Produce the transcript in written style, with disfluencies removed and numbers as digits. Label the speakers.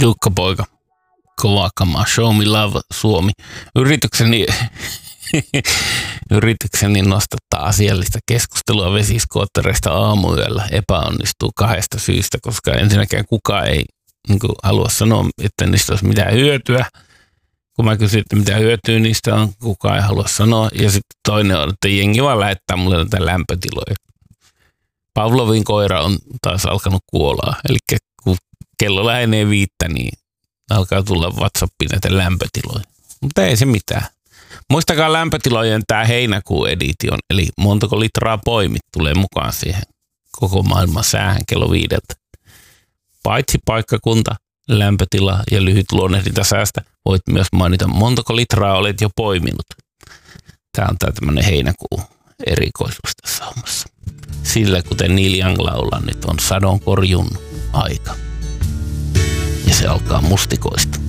Speaker 1: Jukka Poika, kova kama, Show Me Love Suomi. Yritykseni nostattaa asiallista keskustelua vesiskoottereista aamuyöllä epäonnistuu 2 syystä, koska ensinnäkään kukaan ei halua sanoa, että niistä olisi mitään hyötyä. Kun mä kysyn, että mitä hyötyä niistä on, kukaan ei halua sanoa. Ja sitten toinen on, että jengi vaan lähettää mulle näitä lämpötiloja. Pavlovin koira on taas alkanut kuolaa. Eli kun kello lähenee 5, niin alkaa tulla WhatsAppiin näitä lämpötiloja. Mutta ei se mitään. Muistakaa lämpötilojen tämä heinäkuun edition, eli montako litraa poimit tulee mukaan siihen koko maailman säähän kello 5. Paitsi paikkakunta, lämpötila ja lyhyt luonnehdinta säästä, voit myös mainita montako litraa olet jo poiminut. Tämä on tämmöinen heinäkuun erikoisuus tässä hommassa. Sillä kuten Neil Young laulaa, nyt on sadonkorjun aika. Ja se alkaa mustikoista.